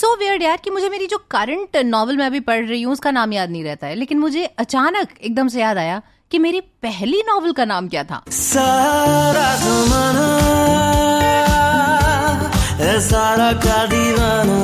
So weird यार कि मुझे मेरी जो करंट नॉवल मैं अभी पढ़ रही हूँ उसका नाम याद नहीं रहता है, लेकिन मुझे अचानक एकदम से याद आया कि मेरी पहली नॉवल का नाम क्या था। सारा ज़माना है सारा का दीवाना।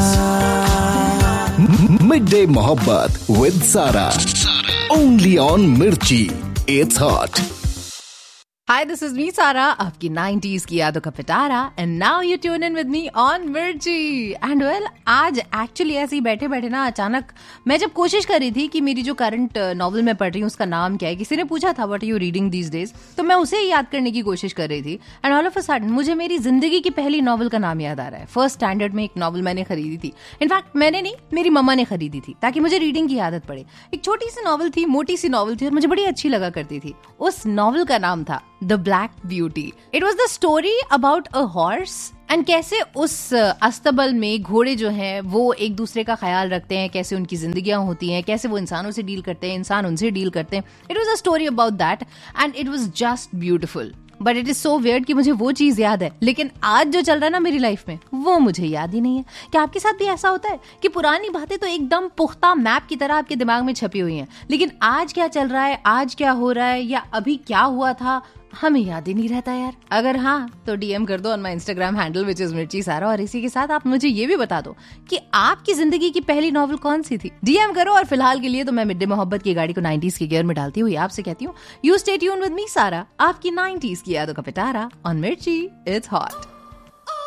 मिडडे मोहब्बत विद सारा, ओनली ऑन मिर्ची, it's hot. Hi, this is me, Sara, आपकी 90s की यादों का पिटारा, and now you tune in with me on Mirchi. And well, आज एक्चुअली ऐसे ही बैठे बैठे ना अचानक मैं जब कोशिश कर रही थी कि मेरी जो करंट नॉवल मैं पढ़ रही हूँ उसका नाम क्या है, किसी ने पूछा था what are you reading these days, तो मैं उसे ही याद करने की कोशिश कर रही थी। And all of a sudden मुझे मेरी जिंदगी की पहली नॉवल का नाम याद आ रहा है। फर्स्ट स्टैंडर्ड में एक नॉवल मैंने खरीदी थी। इनफैक्ट मैंने नहीं, मेरी मम्मा ने खरीदी थी ताकि मुझे रीडिंग की आदत पड़े। एक छोटी सी नॉवल थी, मोटी सी नॉवल थी और मुझे बड़ी अच्छी लगा करती थी। उस नॉवल का नाम था The Black Beauty. It was the story about a horse and कैसे उस अस्तबल में घोड़े जो हैं वो एक दूसरे का ख्याल रखते हैं, कैसे उनकी जिंदगियां होती हैं, कैसे वो इंसानों से डील करते हैं, इंसान उनसे डील करते हैं। It was a story about that and it was just beautiful. But it is so weird कि मुझे वो चीज याद है, लेकिन आज जो चल रहा है ना मेरी लाइफ में वो मुझे याद ही नहीं है। क्या आपके साथ भी ऐसा होता है कि पुरानी बातें तो एकदम पुख्ता मैप की तरह आपके दिमाग में छपी हुई हैं, लेकिन आज क्या चल रहा है, आज क्या हो रहा है या अभी क्या हुआ था हमें याद ही नहीं रहता यार। अगर हाँ तो डीएम कर दो on my Instagram handle which is मिर्ची सारा, और इसी के साथ आप मुझे ये भी बता दो कि आपकी जिंदगी की पहली नॉवल कौन सी थी। डीएम करो। और फिलहाल के लिए तो मैं मिड डे मोहब्बत की गाड़ी को 90s के गियर में डालती हुई आपसे कहती हूँ you stay tune with me सारा, आपकी 90s की यादों का पिटारा ऑन मिर्ची, इट्स हॉट।